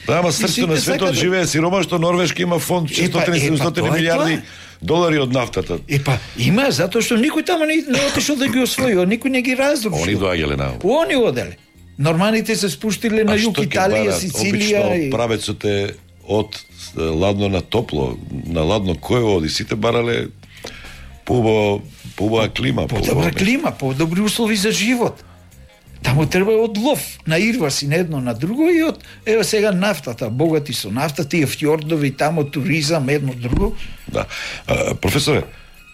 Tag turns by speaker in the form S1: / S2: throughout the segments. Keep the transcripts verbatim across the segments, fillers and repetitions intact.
S1: Да, ама срцето на светот живее сиромашно, Норвешка има фонд шестстотини седумстотини милиарди долари од нафтата.
S2: Епа, има, затоа што никој тамо не, не отишол да ги освои, никој не ги разрушил.
S1: Они доаѓале на.
S2: Они оделе. Норманите се спуштиле на југ Италија, Сицилија.
S1: Обично правецот е од ладно на топло, на ладно кој оди, сите барале по по клима,
S2: по добра клима, по добри услови за живот. Таму треба од лов, на ирваси, на едно, на друго и од, ево сега нафтата, богати со нафта, тие фјордови, тамо туризам, едно, друго.
S1: Да. А, професоре,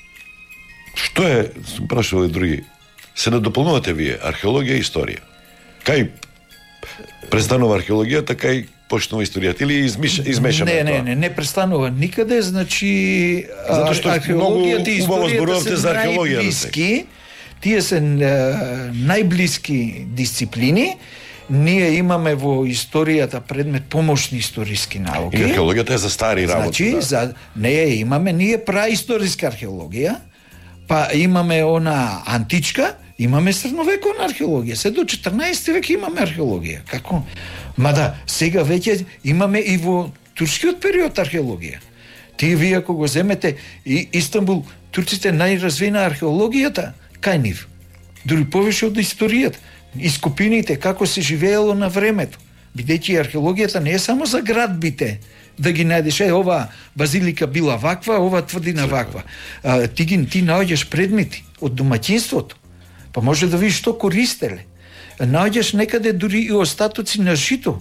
S1: што е, сум прашал и други, се надополнувате вие, археологија и историја. Кај престанува археологијата, кај почнува историјата или измеш, измешаме
S2: не,
S1: тоа?
S2: Не, не, не престанува никаде, значи археологијата и историјата се
S1: за
S2: најблиски, тие се најблиски дисциплини. Ние имаме во историјата предмет помошни историски науки.
S1: И археологијата е за стари работи.
S2: Значи, да. За неја имаме ние праисториска археологија, па имаме она античка, имаме средновековна археологија. Се до четрнаесети век имаме археологија. Како? Мада сега веќе имаме и во турскиот период археологија. Тие вие ако го земете и Истанбул, турците најразвина археологијата кај нив. Дури повеќе од историјата. Искупините, како се живеело на времето. Бидејќи археологијата не е само за градбите, да ги најдеш, е, ова базилика била ваква, ова тврдина ваква. А, ти ги ти наоѓаш предмети од домаќинството. Па може да видиш што користеле. Наоѓаш некаде дури и остатоци на жито.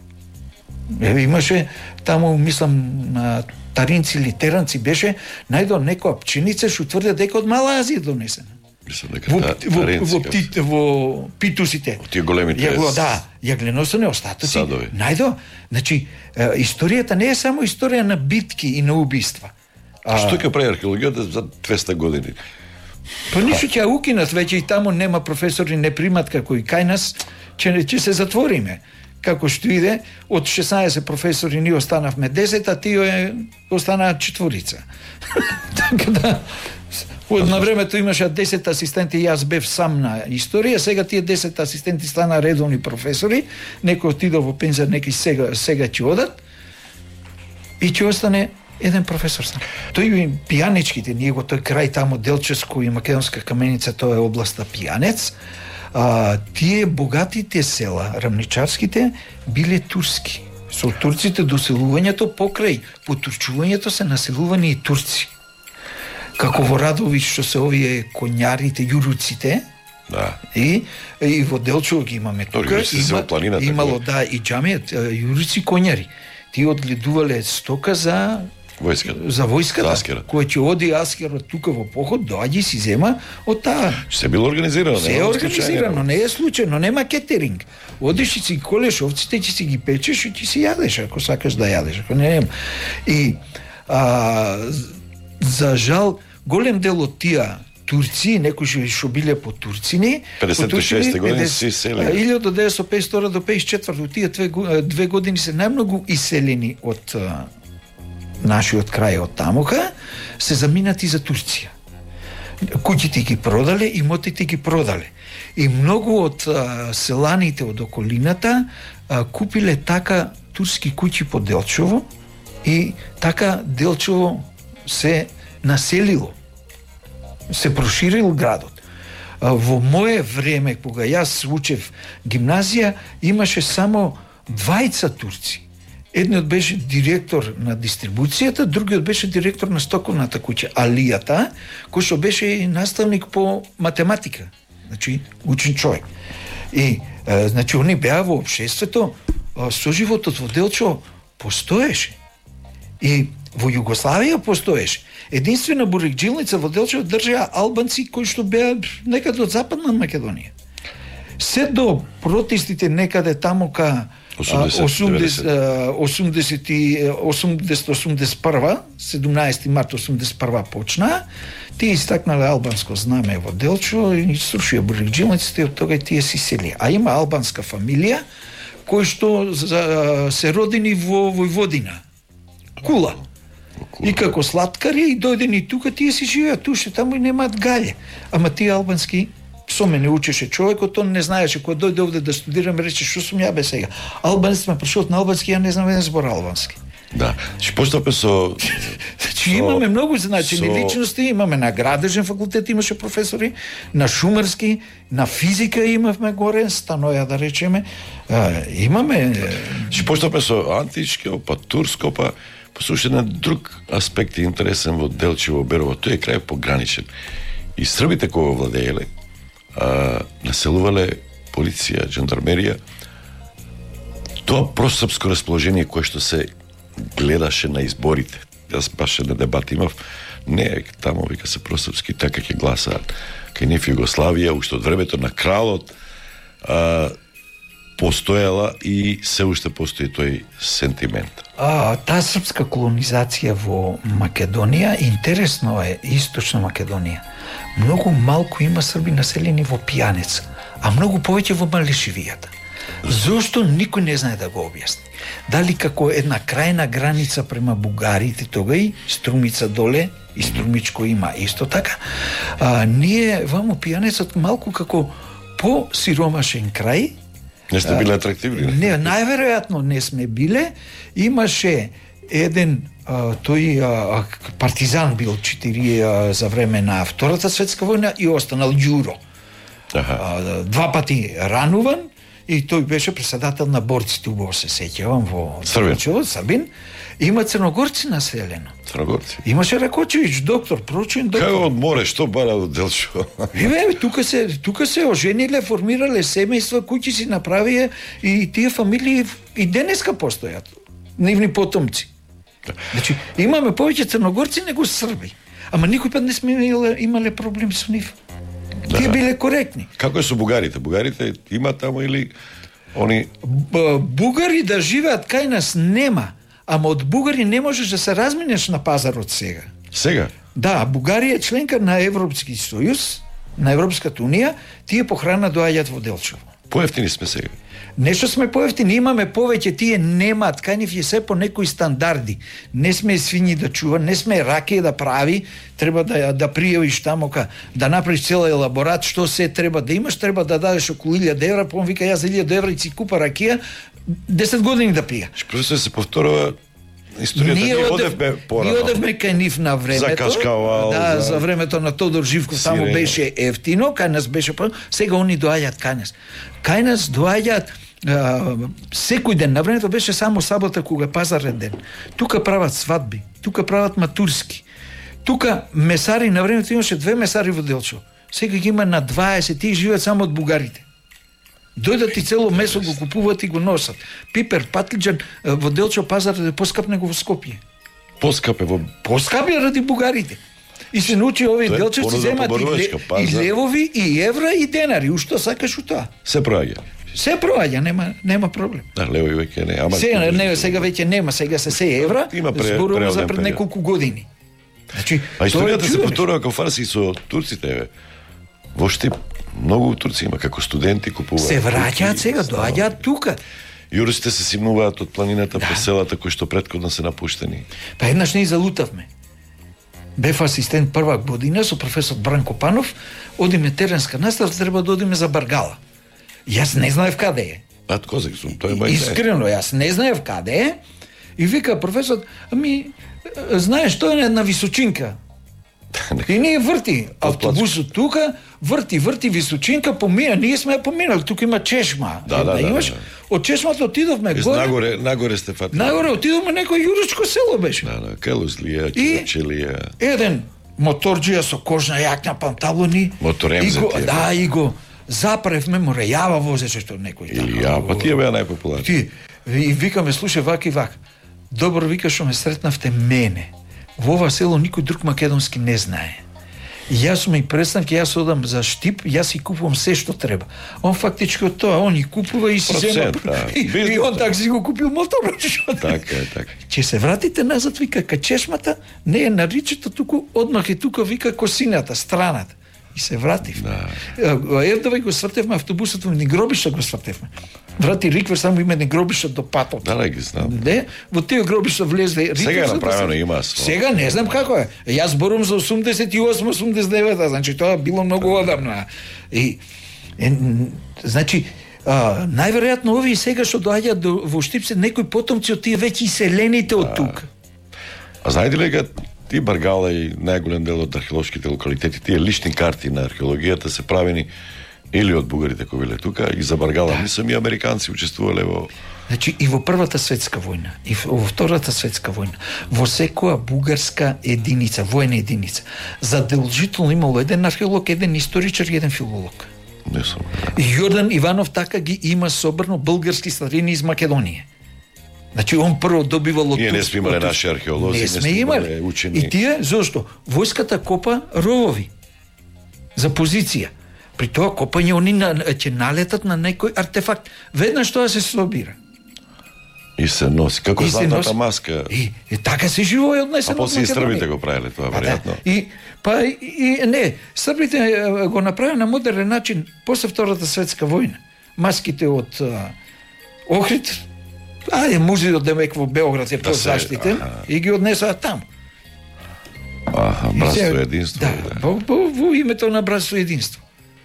S2: Е, имаше таму, мислам, на Таринци или Теранци беше најдо некоја пченица што тврде дека од Мала Азија донесена. Во, во, во, птит, во питусите.
S1: Тие големите.
S2: Јагло, да, јагленосени остатоци.
S1: Садови.
S2: Најдо, значи, е, историјата не е само историја на битки и на убиства.
S1: А што ќе прави археологијата за двеста години?
S2: Па ништо ќе укинат, веќе и таму нема професори, не примат како и кај нас, че, че се затвориме. Како што иде, од шеснаесет професори ние останавме десет, а тие останаа четворица. Така да, на времето имаше десет асистенти, јас бев сам на историја, сега тие десет асистенти стана редовни професори, некој отидо во пензија, некои сега, сега ќе одат, и ќе остане еден професор сам. Тој пијаничките, ние го тој крај тамо Делчевско и Македонска каменица, тоа е областа Пијанец, а, тие богатите села, рамничарските, биле турски. Со турците доселувањето покрај потурчувањето се населувани и турци. Како во Радович што се овие коњарите, јуруците,
S1: да.
S2: И и во Делчево ги имаме тука.
S1: Има, планината,
S2: имало да и џамијат јуруци коњари. Тие одгледувале стока за
S1: Војската.
S2: За војската, кој ќе оди аскерот тука во поход, доаѓа и си зема од таа.
S1: Се било организирано,
S2: се
S1: не
S2: е организирано, не е случајно, нема кетеринг. Одиш и си колеш овците, ќе си ги печеш и ќе си јадеш, ако сакаш да јадеш, ако не нема. И а, за жал, голем дел од тие турци, некои што биле по турцини,
S1: педесет и шеста години се иселени.
S2: илјада деветстотини и песет и втора до песет и четврта, тие две, две години се најмногу иселени од нашиот крај од тамука, се заминати за Турција. Куќите ги продале, имотите ги продале. И многу од а, селаните од околината а, купиле така турски куќи по Делчево и така Делчево се населило. Се проширил градот. А, во мое време, кога јас учев гимназија, имаше само двајца турци. Едниот беше директор на дистрибуцијата, другиот беше директор на стоковната куќа, Алијата, кој што беше и наставник по математика. Значи, учен човек. И, е, значи, они беа во општеството, соживотот во Делчево постоеше. И во Југославија постоеше. Единствена бурекджилница во Делчево држеа албанци кои што беа некаде од Западна Македонија. Се до протестите некаде таму ка осумдесет осумдесет осумдесет и прва, седумнаесети март осумдесет и прва почна, тие истакнале албанско знаме во Делчево и срушија бурекджилниците и од тога тие си сели. А има албанска фамилија кои што се родени во Војводина. Кула. И како сладкари и дојдени тука, тие си живеат туше, таму и немаат гаље. Ама тие албански со мене учеше човекот, он не знаеше, кога дојде овде да студираме, рече, што сум ја бе сега? Албанец ме прашуват на албански, ја не знам еден збор албански.
S1: Да, че постапе со...
S2: Значи имаме многу значени
S1: со...
S2: личности, имаме на градежен факултет, имаше професори, на шумарски, на физика имавме горе, Станоја да речеме, а, имаме...
S1: Че постапе со античко, па турско, па послушай на друг аспект интересен во Делчево, Берово, тој е крај пограничен. И србите кои владееле, а, населувале полиција, жандармерија, тоа просрпско расположение кое што се гледаше на изборите. Јас баш на дебат имав, не, тамо вика се просрпски, така ќе гласаат. Кај нив Југославија, уште од времето на кралот, а, постоела и се уште постои тој сентимент.
S2: А, таа српска колонизација во Македонија, интересно е, Источна Македонија. Многу малку има срби населени во Пијанеца, а многу повеќе во Малешивијата. Зошто никој не знае да го објасни? Дали како една крајна граница према бугарите тогај, Струмица доле и Струмичко има исто така. А, ние вамо Пијанецот малку како по-сиромашен крај.
S1: Не сте биле атрактивни?
S2: Не, најверојатно не сме биле. Имаше еден а, тој а, партизан бил четири а, за време на Втората светска војна и останал Ѓуро. А, два пати рануван и тој беше председател на борците, убаво се сеќавам во
S1: Србин.
S2: Србин. Има црногорци населено.
S1: Црногорци.
S2: Имаше Ракочевиќ, доктор, проучен доктор.
S1: Како од море, што бара од Делчево?
S2: Еве, тука се тука се ожениле, формирале семејства, куќи си направија и тие фамилии и денеска постојат. Нивни потомци. Значи, имаме повеќе црногорци него срби. Ама никој пат не сме имале, имале проблем со нив. Да. Тие биле коректни.
S1: Како е со бугарите? Бугарите има тамо или они...
S2: Б, бугари да живеат кај нас нема, ама од бугари не можеш да се разминеш на пазарот сега.
S1: Сега?
S2: Да, Бугарија е членка на Европски сојуз, на Европската унија, тие по храна доаѓаат во Делчево.
S1: Поевтини сме сега.
S2: Нешто сме поевтини, имаме повеќе, тие немаат, кај нив е се по некои стандарди. Не сме свињи да чува, не сме ракија да прави, треба да да пријавиш тамо ка да направиш цел елаборат што се треба да имаш, треба да дадеш околу илјада евра, пом вика јас за илјада евра и си купа ракија десет години да пија.
S1: Професор се повторува историјата. Ние одевме порано.
S2: Ние одевме кај нив на времето.
S1: За Кашкавал,
S2: да,
S1: за...
S2: за времето на Тодор Живков, таму беше ефтино, кај нас беше по... Сега они доаѓаат кај нас. Кај нас доаѓаат Uh, секој ден, на времето беше само сабота кога пазарен ден. Тука прават свадби, тука прават матурски. Тука месари, на времето имаше две месари во Делчево. Сега ги има на дваесет, тие живеат само од бугарите. Дојдат и цело месо го купуваат и го носат. Пипер, патлиџан во Делчево пазарот е поскап него во Скопје.
S1: Поскап е во...
S2: Поскап е ради бугарите. И се научи овие делчевци земат и, и левови, и евра, и денари. Ушто сакаш у тоа?
S1: Се проаѓа.
S2: Се проаѓа, нема нема проблем.
S1: Да, лево и веќе не, ама
S2: сега не, сега веќе нема, сега се се евра.
S1: Има пре,
S2: зборуваме за пред неколку години. Значи,
S1: а историјата се повторува како фарси со турците, еве. Во Штип многу турци има како студенти купуваат.
S2: Се враќаат сега, доаѓаат тука.
S1: Јурците се симнуваат од планината, да, по селата кои што претходно се напуштени.
S2: Па еднаш не залутавме. Бев асистент прва година со професор Бранко Панов, одиме теренска настава, треба да одиме за Баргала. Јас не знаев каде е.
S1: Ат Козак сум, тој е мај.
S2: Искрено, јас не знаев каде е. И вика професор, ами знаеш, тоа е една височинка. И ние врти автобусот тука, врти, врти височинка, помина, ние сме поминали, тука има чешма.
S1: Да, да, да,
S2: имаш.
S1: Да, да.
S2: Од чешмата отидовме
S1: горе. Нагоре, нагоре сте фатили.
S2: Нагоре отидовме некој јуричко село беше.
S1: Да, да, Келузлија, Чучелија.
S2: Еден моторџија со кожна јакна, панталони.
S1: Моторемзе.
S2: Да, и го запревме, море јава возеше што некој така.
S1: Или ја, па тие беа најпопуларни.
S2: Ти, и викаме, слушај, вак и вак. Добро, вика, што ме сретнавте мене. Во ова село никој друг македонски не знае. И јас сум и представник, јас одам за Штип, јас си купувам се што треба. Он фактички од тоа, он и купува и си зема.
S1: Да.
S2: И, и он так си го купил мотор.
S1: Така е, така.
S2: Че се вратите назад, вика, ка чешмата не е на ричето, туку одмах е тука, вика, косината, страната. И се вратив.
S1: Да.
S2: Ердовај го свртевме автобусот во гробишта го свртевме. Врати Риквер само име гробишта до патот.
S1: Да, да ги знам.
S2: Не, во тие гробишта влезе Риквер.
S1: Сега е направено, има асфалт.
S2: Сега не знам како е. Јас зборувам за осумдесет и осма осумдесет и девета, значи тоа било многу одамна. И е, значи а, најверојатно овие сега што доаѓаат во Штипце некои потомци од тие веќе иселените од тука.
S1: А знаете ли дека ти Баргала и најголем дел од археолошките локалитети, тие лични карти на археологијата се правени или од бугарите кои биле тука, и за Баргала да. Мислам и американци учествувале во...
S2: Значи и во првата светска војна, и во втората светска војна, во секоја бугарска единица, војна единица, задолжително имало еден археолог, еден историчар и еден филолог.
S1: Не сум.
S2: Јордан Иванов така ги има собрано български старини из Македонија. Значи он прво добивало...
S1: Ние не сме имале наши археолози,
S2: не сме имале учени. И тие, зошто? Војската копа ровови за позиција. При тоа копање они на, ќе налетат на некој артефакт. Веднаш тоа се собира.
S1: И се носи. Како
S2: и
S1: златната
S2: носи.
S1: маска.
S2: И, и така се живее однесено.
S1: А после и србите го правиле тоа, веројатно.
S2: Да. И, па, и, и, не, србите го направи на модерен начин после Втората светска војна. Маските од а, Охрид, ајде, музејот демек во Београд е да позаштитен и ги однесаа таму.
S1: Аха, братство и единство.
S2: Да, да. Во, во, во името на братство и единство.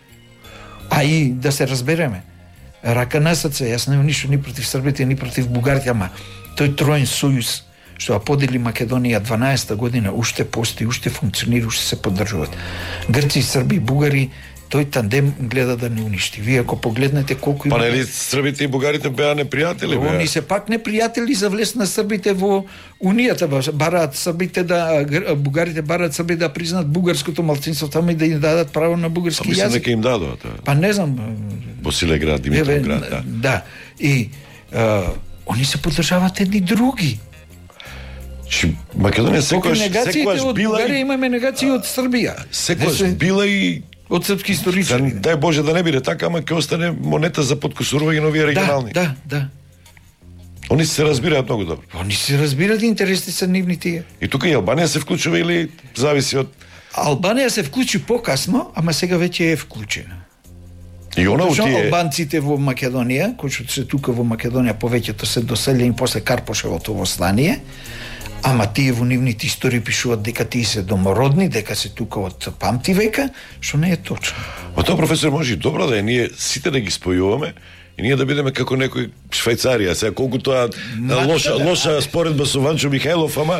S2: А и да се разбереме, рака на срце, јас немам ништо ни против србите, ни против бугарите, ама тој троен сојуз што ја подели Македонија дванаесета година уште постои, уште функционира, уште се поддржуваат. Грци, срби, бугари, тој тандем гледа да не уништи. Вие ако погледнете колку има...
S1: Па нели србите и бугарите беа непријатели, беа?
S2: Они се пак непријатели за влез на србите во Унијата, бараат србите да бугарите бараат србите да признат бугарското малцинство таму и да им дадат право на бугарски јазик.
S1: Па мислам дека им дадоа тоа.
S2: Па не знам.
S1: Босилеград, Димитровград, да.
S2: Да. И а, они се поддржаваат едни други.
S1: Чи Македонија секогаш секогаш била
S2: и имаме негации од Србија.
S1: Секогаш била и
S2: од српски историчари.
S1: Да, дај Боже да не биде така, ама ќе остане монета за подкусурување на овие регионални.
S2: Да, да, да.
S1: Они се разбираат многу добро.
S2: Они се разбираат, интересни се нивни тие.
S1: И тука и Албанија се вклучува или зависи од...
S2: Албанија се вклучи покасно, ама сега веќе е вклучена.
S1: И она у тие...
S2: Албанците во Македонија, кои што се тука во Македонија повеќето се доселени после Карпошевото восстание, ама тие во нивните истории пишуваат дека тие се домородни, дека се тука од памти века, што не е точно.
S1: Па тоа, професор, може и добро да е ние сите да ги спојуваме и ние да бидеме како некој Швајцарија, сега колку тоа лоша, да, лоша споредба со Ванчо Михајлов, ама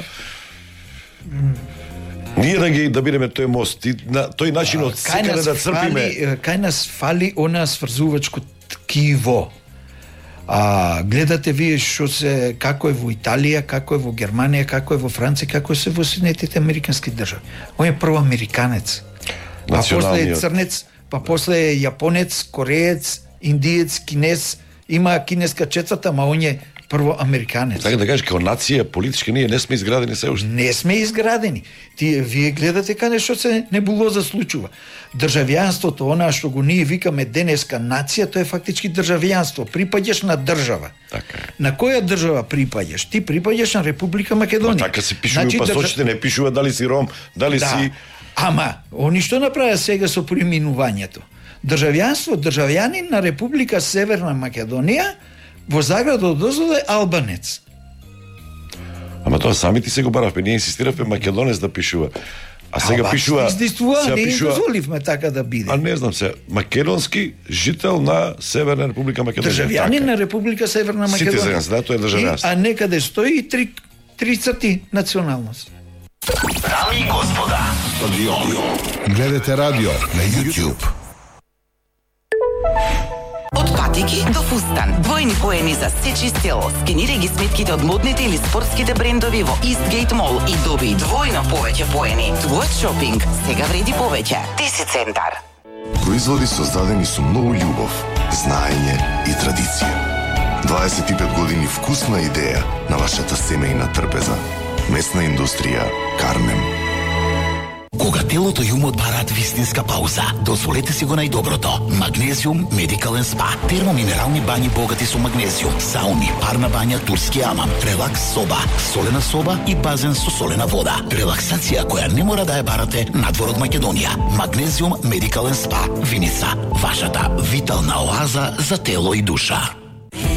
S1: ние да ги да бидеме тој мост и на тој начин од секаде да црпиме.
S2: Кај нас фали она сврзувачко ткиво. А гледате вие што се како е во Италија, како е во Германија, како е во Франција, како е се во Соединетите американски држави. Он е прво американец. Па после е црнец, па после е јапонец, кореец, индиец, кинез, има кинеска четврта, ама он е прво американец.
S1: Така да кажеш, како нација политички ние не сме изградени се уште.
S2: Не сме изградени. Тие вие гледате каде што се небулоза случува. Државјанството, она што го ние викаме денеска нација, тоа е фактички државјанство. Припаѓаш на држава.
S1: Така.
S2: На која држава припаѓаш? Ти припаѓаш на Република Македонија.
S1: Па така се пишува, значи, пасочите не пишува дали си ром, дали
S2: да.
S1: си...
S2: Ама, они што направија сега со преминувањето? Државјанство, државјанин на Република Северна Македонија, во заградот дозвола е албанец.
S1: Ама тоа сами ти се го баравме, ние инсистиравме македонец да пишува. А сега пишува...
S2: Сега не пишува... дозволивме така да биде.
S1: А не знам се, македонски жител на Северна Република Македонија.
S2: Државјанин така. На Република Северна Македонија.
S1: Ситизенс, да, тоа е државјанство.
S2: А некаде стои и три, три црти националност.
S3: Дами и господа,
S4: гледате радио на YouTube.
S3: Од патики до фустан, двојни поени за сечи стил. Скенирај ги сметките од модните или спортските брендови во Eastgate Mall и доби двојно повеќе поени. Твојот шопинг сега вреди повеќе. Деси центар.
S4: Производи создадени со многу љубов, знаење и традиција. дваесет и пет години вкусна идеја на вашата семејна трпеза. Месна индустрија Кармем.
S5: Кога телото и умот бараат вистинска пауза, дозволете си го најдоброто. Магнезиум Медикален спа. Термоминерални бањи богати со магнезиум, сауни, парна бања, турски амам, релакс соба, солена соба и базен со солена вода. Релаксација која не мора да ја барате надвор од Македонија. Магнезиум Медикален спа. Виница, вашата витална оаза за тело и душа.